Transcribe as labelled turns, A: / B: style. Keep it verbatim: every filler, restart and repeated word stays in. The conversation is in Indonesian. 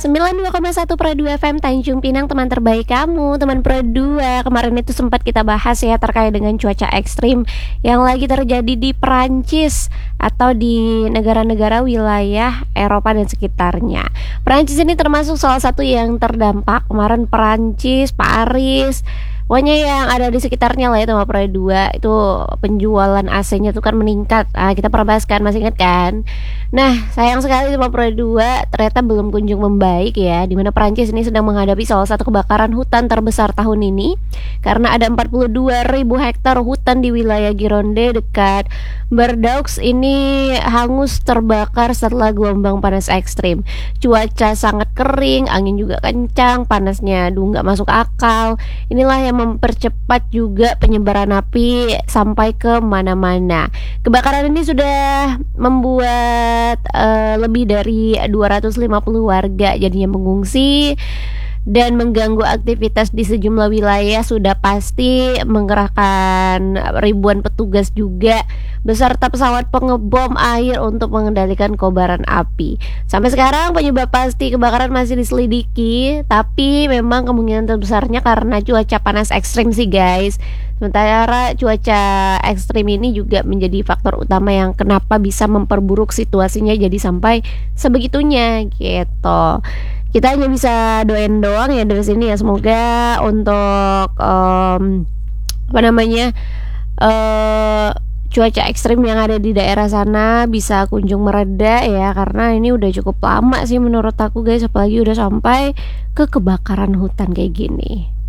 A: sembilan puluh dua koma satu Pro dua F M Tanjung Pinang, teman terbaik kamu, teman Pro dua. Kemarin itu sempat kita bahas ya terkait dengan cuaca ekstrim yang lagi terjadi di Perancis atau di negara-negara wilayah Eropa dan sekitarnya. Perancis ini termasuk salah satu yang terdampak. Kemarin Perancis, Paris, pokoknya yang ada di sekitarnya lah ya sama Pro dua itu penjualan A C-nya tuh kan meningkat. Ah, kita pernah bahas kan, masih ingat kan? Nah, sayang sekali sama Pro dua ternyata belum kunjung membaik ya, dimana Perancis ini sedang menghadapi salah satu kebakaran hutan terbesar tahun ini karena ada empat puluh dua ribu hektar hutan di wilayah Gironde dekat Bordeaux ini hangus terbakar setelah gelombang panas ekstrim. Cuaca sangat kering, angin juga kencang, panasnya aduh nggak masuk akal. Inilah yang mempercepat juga penyebaran api sampai ke mana-mana. Kebakaran ini sudah membuat uh, lebih dari dua ratus lima puluh warga jadinya mengungsi dan mengganggu aktivitas di sejumlah wilayah. Sudah pasti mengerahkan ribuan petugas juga beserta pesawat pengebom air untuk mengendalikan kobaran api. Sampai sekarang penyebab pasti kebakaran masih diselidiki, tapi memang kemungkinan terbesarnya karena cuaca panas ekstrim sih guys. Sementara cuaca ekstrim ini juga menjadi faktor utama yang kenapa bisa memperburuk situasinya jadi sampai sebegitunya gitu. Kita hanya bisa doain doang ya dari sini ya, semoga untuk um, apa namanya uh, cuaca ekstrim yang ada di daerah sana bisa kunjung mereda ya, karena ini udah cukup lama sih menurut aku guys, apalagi udah sampai ke kebakaran hutan kayak gini.